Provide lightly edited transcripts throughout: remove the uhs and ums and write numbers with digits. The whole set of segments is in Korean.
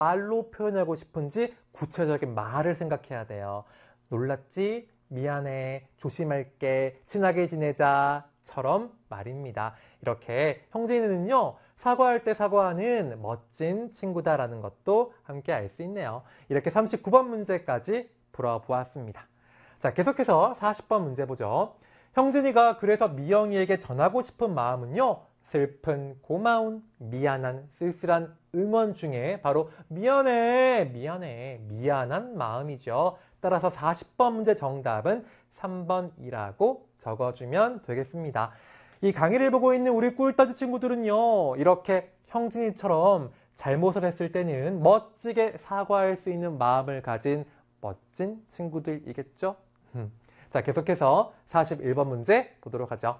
말로 표현하고 싶은지 구체적인 말을 생각해야 돼요. 놀랐지? 미안해. 조심할게. 친하게 지내자처럼 말입니다. 이렇게 형진이는요, 사과할 때 사과하는 멋진 친구다라는 것도 함께 알 수 있네요. 이렇게 39번 문제까지 풀어보았습니다. 자, 계속해서 40번 문제 보죠. 형진이가 그래서 미영이에게 전하고 싶은 마음은요, 슬픈, 고마운, 미안한, 쓸쓸한 응원 중에 바로 미안해, 미안한 마음이죠. 따라서 40번 문제 정답은 3번이라고 적어주면 되겠습니다. 이 강의를 보고 있는 우리 꿀따지 친구들은요, 이렇게 형진이처럼 잘못을 했을 때는 멋지게 사과할 수 있는 마음을 가진 멋진 친구들이겠죠? 자, 계속해서 41번 문제 보도록 하죠.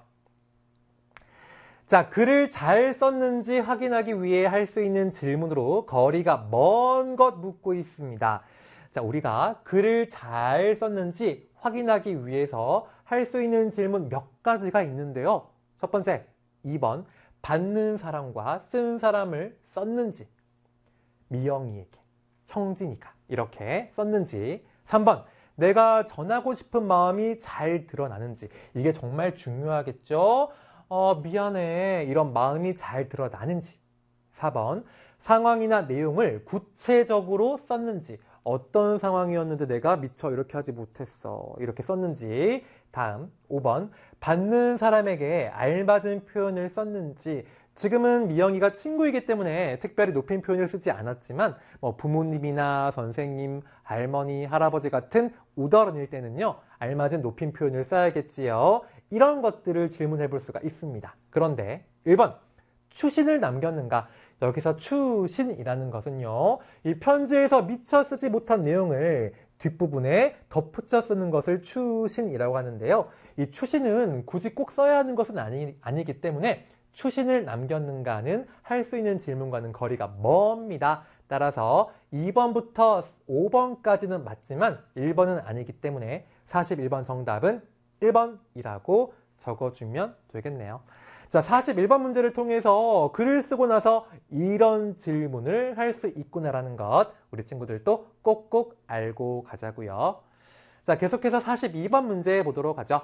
자, 글을 잘 썼는지 확인하기 위해 할 수 있는 질문으로 거리가 먼 것 묻고 있습니다. 자, 우리가 글을 잘 썼는지 확인하기 위해서 할 수 있는 질문 몇 가지가 있는데요. 첫 번째, 2번, 받는 사람과 쓴 사람을 썼는지, 미영이에게, 형진이가 이렇게 썼는지. 3번, 내가 전하고 싶은 마음이 잘 드러나는지. 이게 정말 중요하겠죠? 미안해, 이런 마음이 잘 드러나는지. 4번, 상황이나 내용을 구체적으로 썼는지. 어떤 상황이었는데 내가 미처 이렇게 하지 못했어, 이렇게 썼는지. 다음 5번, 받는 사람에게 알맞은 표현을 썼는지. 지금은 미영이가 친구이기 때문에 특별히 높임 표현을 쓰지 않았지만 부모님이나 선생님, 할머니, 할아버지 같은 우더런일 때는요, 알맞은 높임 표현을 써야겠지요. 이런 것들을 질문해 볼 수가 있습니다. 그런데 1번, 추신을 남겼는가? 여기서 추신이라는 것은요, 이 편지에서 미처 쓰지 못한 내용을 뒷부분에 덧붙여 쓰는 것을 추신이라고 하는데요. 이 추신은 굳이 꼭 써야 하는 것은 아니기 때문에 추신을 남겼는가는 할 수 있는 질문과는 거리가 멉니다. 따라서 2번부터 5번까지는 맞지만 1번은 아니기 때문에 41번 정답은 1번이라고 적어주면 되겠네요. 자, 41번 문제를 통해서 글을 쓰고 나서 이런 질문을 할 수 있구나라는 것, 우리 친구들도 꼭꼭 알고 가자고요. 자, 계속해서 42번 문제 보도록 하죠.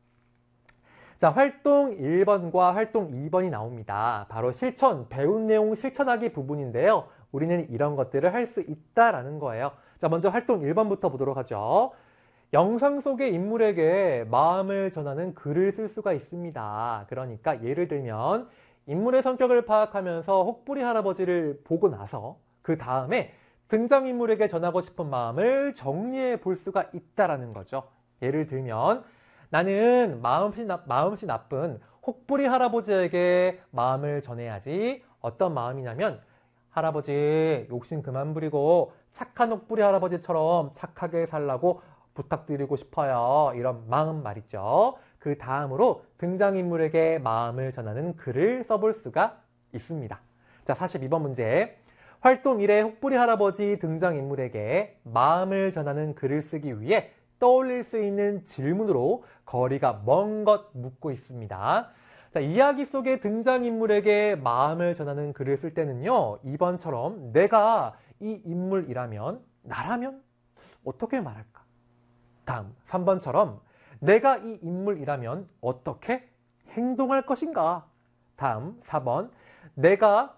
자, 활동 1번과 활동 2번이 나옵니다. 바로 실천, 배운 내용 실천하기 부분인데요. 우리는 이런 것들을 할 수 있다라는 거예요. 자, 먼저 활동 1번부터 보도록 하죠. 영상 속의 인물에게 마음을 전하는 글을 쓸 수가 있습니다. 그러니까 예를 들면 인물의 성격을 파악하면서 혹부리 할아버지를 보고 나서 그 다음에 등장인물에게 전하고 싶은 마음을 정리해 볼 수가 있다라는 거죠. 예를 들면 나는 마음씨 나쁜 혹부리 할아버지에게 마음을 전해야지. 어떤 마음이냐면, 할아버지 욕심 그만 부리고 착한 혹부리 할아버지처럼 착하게 살라고 부탁드리고 싶어요. 이런 마음 말이죠. 그 다음으로 등장인물에게 마음을 전하는 글을 써볼 수가 있습니다. 자, 42번 문제. 활동 1의 혹부리 할아버지 등장인물에게 마음을 전하는 글을 쓰기 위해 떠올릴 수 있는 질문으로 거리가 먼 것 묻고 있습니다. 자, 이야기 속의 등장인물에게 마음을 전하는 글을 쓸 때는요, 2번처럼 내가 이 인물이라면, 나라면 어떻게 말할까? 다음 3번처럼 내가 이 인물이라면 어떻게 행동할 것인가? 다음 4번, 내가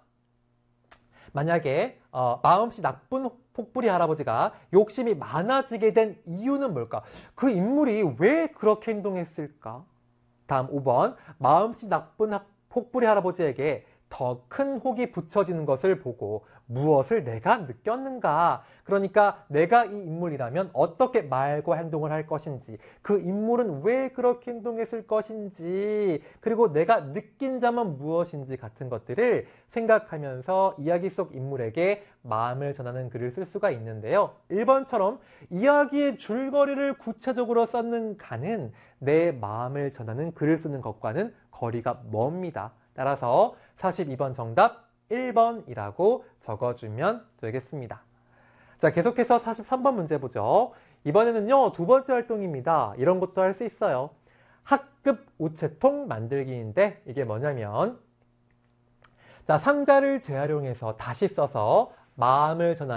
만약에 마음씨 나쁜 혹부리 할아버지가 욕심이 많아지게 된 이유는 뭘까? 그 인물이 왜 그렇게 행동했을까? 다음 5번, 마음씨 나쁜 혹부리 할아버지에게 더 큰 혹이 붙여지는 것을 보고 무엇을 내가 느꼈는가? 그러니까 내가 이 인물이라면 어떻게 말과 행동을 할 것인지, 그 인물은 왜 그렇게 행동했을 것인지, 그리고 내가 느낀 점은 무엇인지 같은 것들을 생각하면서 이야기 속 인물에게 마음을 전하는 글을 쓸 수가 있는데요. 1번처럼 이야기의 줄거리를 구체적으로 썼는가는 내 마음을 전하는 글을 쓰는 것과는 거리가 멉니다. 따라서 42번 정답 1번이라고 적어주면 되겠습니다. 자, 계속해서 43번 문제 보죠. 이번에는요, 두 번째 활동입니다. 이런 것도 할 수 있어요. 학급 우체통 만들기인데 이게 뭐냐면, 자, 상자를 재활용해서 다시 써서 마음을 전하는